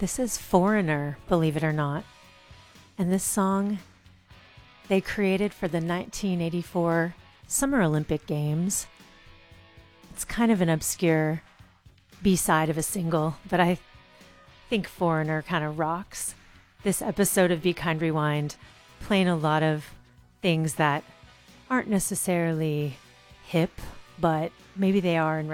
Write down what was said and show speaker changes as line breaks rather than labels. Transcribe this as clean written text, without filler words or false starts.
This is Foreigner, believe it or not. And this song they created for the 1984 Summer Olympic Games. It's kind of an obscure B-side of a single, but I think Foreigner kind of rocks. This episode of Be Kind Rewind playing a lot of things that aren't necessarily hip, but maybe they are in